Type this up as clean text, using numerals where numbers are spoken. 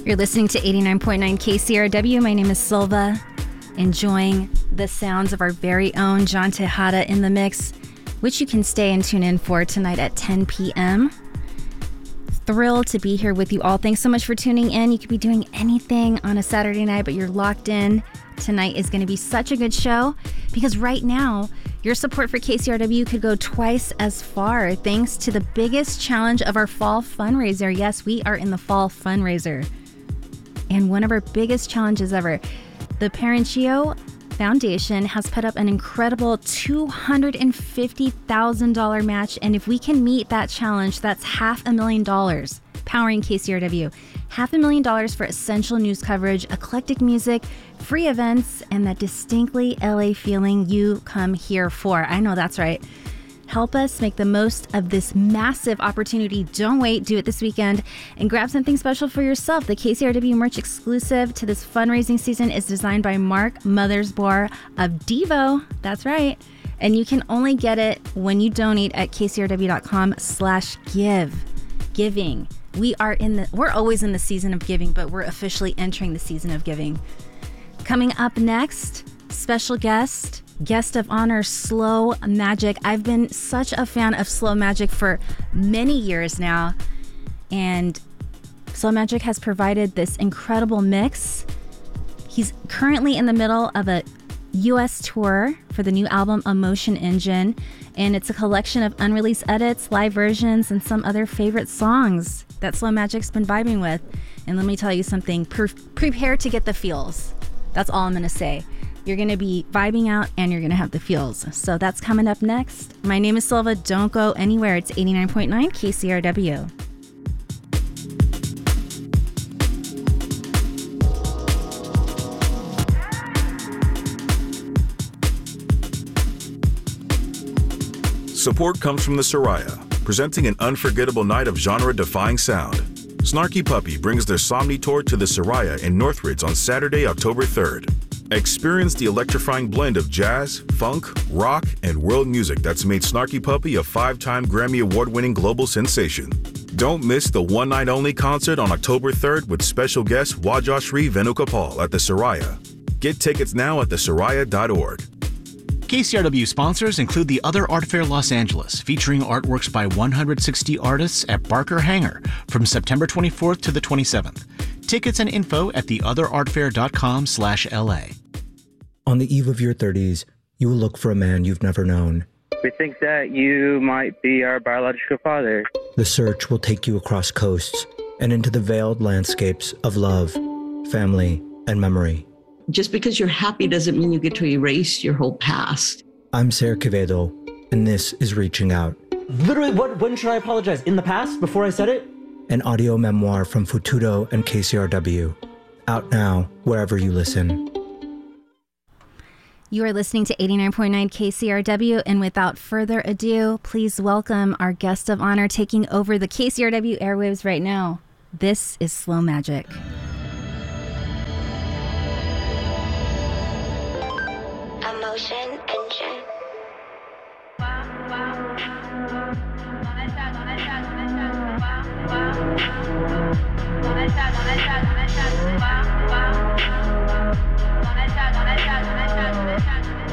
You're listening to 89.9 KCRW. My name is Silva, enjoying the sounds of our very own John Tejada in the mix, which you can stay and tune in for tonight at 10 p.m. Thrilled to be here with you all. Thanks so much for tuning in. You could be doing anything on a Saturday night, but you're locked in. Tonight is going to be such a good show because right now, your support for KCRW could go twice as far thanks to the biggest challenge of our fall fundraiser. Yes, we are in the fall fundraiser. And one of our biggest challenges ever, the Parenchio Foundation has put up an incredible $250,000 match. And if we can meet that challenge, that's $500,000 powering KCRW. $500,000 for essential news coverage, eclectic music, free events, and that distinctly LA feeling you come here for. I know that's right. Help us make the most of this massive opportunity. Don't wait. Do it this weekend and grab something special for yourself. The KCRW merch exclusive to this fundraising season is designed by Mark Mothersbaugh of Devo. That's right. And you can only get it when you donate at kcrw.com/give. Giving. We're always in the season of giving, but we're officially entering the season of giving. Coming up next, special guest of honor, Slow Magic. I've been such a fan of Slow Magic for many years now, and Slow Magic has provided this incredible mix. He's currently in the middle of a U.S. tour for the new album Emotion Engine, and it's a collection of unreleased edits, live versions, and some other favorite songs that Slow Magic's been vibing with. And let me tell you something, prepare to get the feels. That's all I'm going to say. You're going to be vibing out and you're going to have the feels. So that's coming up next. My name is Silva. Don't go anywhere. It's 89.9 KCRW. Support comes from the Soraya, presenting an unforgettable night of genre-defying sound. Snarky Puppy brings their Somni Tour to the Soraya in Northridge on Saturday, October 3rd. Experience the electrifying blend of jazz, funk, rock, and world music that's made Snarky Puppy a 5-time Grammy Award-winning global sensation. Don't miss the one-night-only concert on October 3rd with special guest Wajashri Venugopal at the Soraya. Get tickets now at thesoraya.org. KCRW sponsors include the Other Art Fair Los Angeles, featuring artworks by 160 artists at Barker Hangar from September 24th to the 27th. Tickets and info at theotherartfair.com/LA. On the eve of your 30s, you will look for a man you've never known. We think that you might be our biological father. The search will take you across coasts and into the veiled landscapes of love, family, and memory. Just because you're happy doesn't mean you get to erase your whole past. I'm Ser Quevedo, and this is Reaching Out. Literally, when should I apologize? In the past? Before I said it? An audio memoir from Futuro and KCRW. Out now, wherever you listen. You are listening to 89.9 KCRW, and without further ado, please welcome our guest of honor taking over the KCRW airwaves right now. This is Slow Magic. Emotion Engine.